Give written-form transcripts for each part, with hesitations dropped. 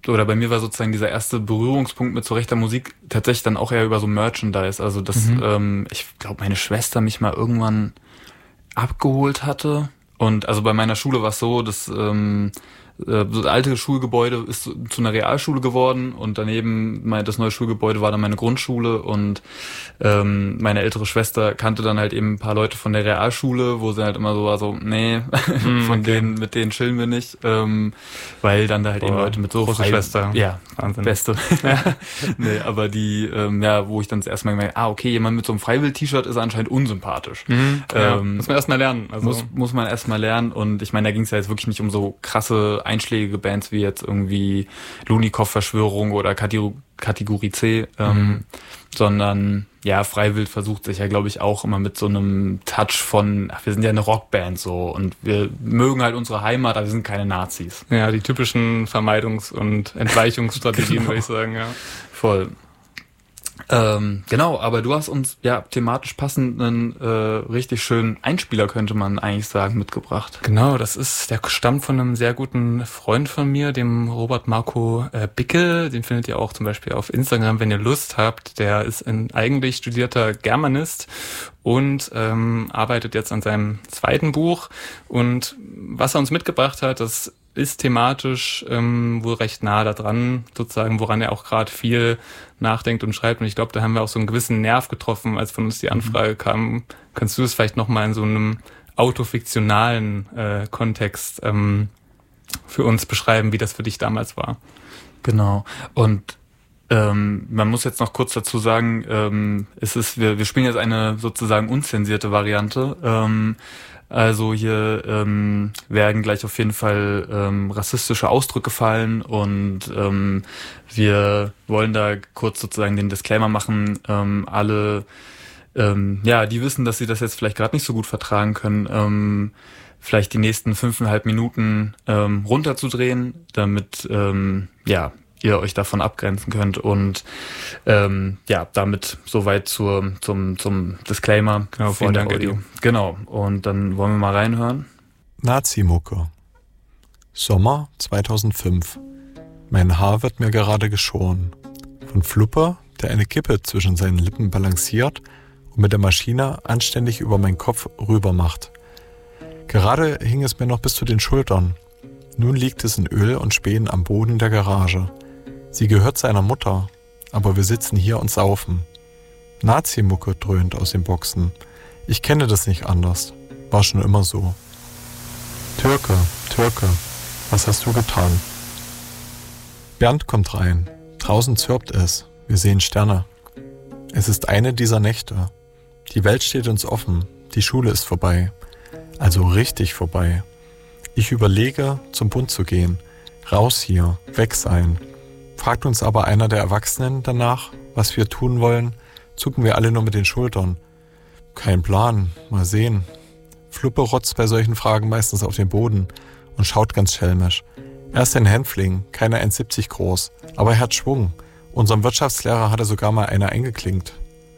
oder bei mir war sozusagen dieser erste Berührungspunkt mit so rechter Musik tatsächlich dann auch eher über so Merchandise. Also dass ich glaube, meine Schwester mich mal irgendwann abgeholt hatte. Und also bei meiner Schule war es so, dass das alte Schulgebäude ist zu einer Realschule geworden und daneben das neue Schulgebäude war dann meine Grundschule und meine ältere Schwester kannte dann halt eben ein paar Leute von der Realschule, wo sie halt immer so war, so, nee, mit denen chillen wir nicht, weil dann da halt eben Leute mit so große Schwester. Ja, Wahnsinn. Beste. Nee, aber die, wo ich dann das erste Mal gemerkt, okay, jemand mit so einem Freiwill-T-Shirt ist anscheinend unsympathisch. Muss man erstmal lernen. Also muss man erstmal lernen und ich meine, da ging es ja jetzt wirklich nicht um so krasse einschlägige Bands wie jetzt irgendwie Lunikov-Verschwörung oder Kategorie C, sondern ja, Freiwill versucht sich ja, glaube ich, auch immer mit so einem Touch von, wir sind ja eine Rockband so und wir mögen halt unsere Heimat, aber wir sind keine Nazis. Ja, die typischen Vermeidungs- und Entweichungsstrategien, Genau. würde ich sagen, ja. Voll. Genau, aber du hast uns ja thematisch passenden, richtig schönen Einspieler, könnte man eigentlich sagen, mitgebracht. Genau, der stammt von einem sehr guten Freund von mir, dem Robert Marco Bickel. Den findet ihr auch zum Beispiel auf Instagram, wenn ihr Lust habt. Der ist ein eigentlich studierter Germanist und arbeitet jetzt an seinem zweiten Buch. Und was er uns mitgebracht hat, das ist thematisch wohl recht nah da dran, sozusagen, woran er auch gerade viel nachdenkt und schreibt. Und ich glaube, da haben wir auch so einen gewissen Nerv getroffen, als von uns die Anfrage kam. Kannst du das vielleicht nochmal in so einem autofiktionalen Kontext für uns beschreiben, wie das für dich damals war? Genau. Und man muss jetzt noch kurz dazu sagen, wir spielen jetzt eine sozusagen unzensierte Variante. Also hier werden gleich auf jeden Fall rassistische Ausdrücke fallen und wir wollen da kurz sozusagen den Disclaimer machen. Alle, die wissen, dass sie das jetzt vielleicht gerade nicht so gut vertragen können, vielleicht die nächsten 5,5 Minuten runterzudrehen, damit ihr euch davon abgrenzen könnt und damit soweit zum Disclaimer. Genau, vielen Dank, Eddie. Genau, und dann wollen wir mal reinhören. Nazi-Mucke. Sommer 2005. Mein Haar wird mir gerade geschoren. Von Flupper, der eine Kippe zwischen seinen Lippen balanciert und mit der Maschine anständig über meinen Kopf rüber macht. Gerade hing es mir noch bis zu den Schultern. Nun liegt es in Öl und Spänen am Boden der Garage. Sie gehört seiner Mutter, aber wir sitzen hier und saufen. Nazi-Mucke dröhnt aus den Boxen. Ich kenne das nicht anders. War schon immer so. Türke, was hast du getan? Bernd kommt rein. Draußen zirpt es. Wir sehen Sterne. Es ist eine dieser Nächte. Die Welt steht uns offen. Die Schule ist vorbei. Also richtig vorbei. Ich überlege, zum Bund zu gehen. Raus hier, weg sein. Fragt uns aber einer der Erwachsenen danach, was wir tun wollen, zucken wir alle nur mit den Schultern. Kein Plan, mal sehen. Fluppe rotzt bei solchen Fragen meistens auf den Boden und schaut ganz schelmisch. Er ist ein Hänfling, keine 1,70 groß, aber er hat Schwung. Unserem Wirtschaftslehrer hat er sogar mal eine eingeklinkt.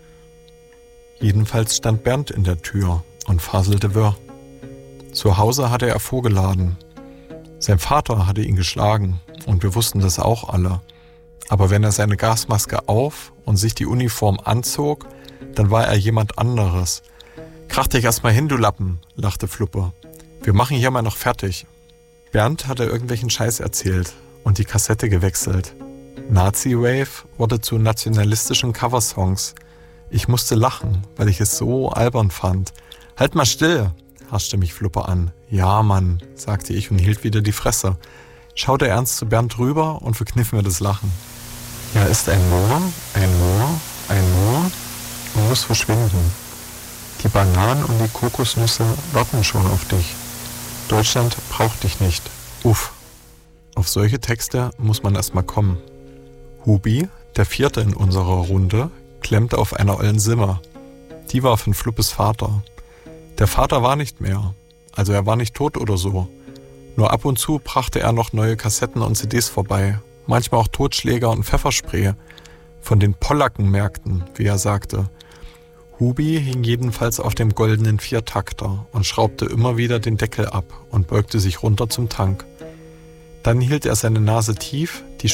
Jedenfalls stand Bernd in der Tür und faselte wirr. Zu Hause hatte er vorgeladen. Sein Vater hatte ihn geschlagen und wir wussten das auch alle. Aber wenn er seine Gasmaske auf und sich die Uniform anzog, dann war er jemand anderes. Krach dich erst mal hin, du Lappen, lachte Fluppe. Wir machen hier mal noch fertig. Bernd hatte irgendwelchen Scheiß erzählt und die Kassette gewechselt. Nazi-Wave wurde zu nationalistischen Coversongs. Ich musste lachen, weil ich es so albern fand. Halt mal still, haschte mich Fluppe an. Ja, Mann, sagte ich und hielt wieder die Fresse. Schaute ernst zu Bernd rüber und verkniff mir das Lachen. Ja, ist ein Moor und muss verschwinden. Die Bananen und die Kokosnüsse warten schon auf dich. Deutschland braucht dich nicht. Uff. Auf solche Texte muss man erstmal kommen. Hubi, der Vierte in unserer Runde, klemmte auf einer ollen Simmer. Die war von Fluppes Vater. Der Vater war nicht mehr. Also er war nicht tot oder so. Nur ab und zu brachte er noch neue Kassetten und CDs vorbei. Manchmal auch Totschläger und Pfefferspray. Von den Pollackenmärkten, wie er sagte. Hubi hing jedenfalls auf dem goldenen Viertakter und schraubte immer wieder den Deckel ab und beugte sich runter zum Tank. Dann hielt er seine Nase tief, die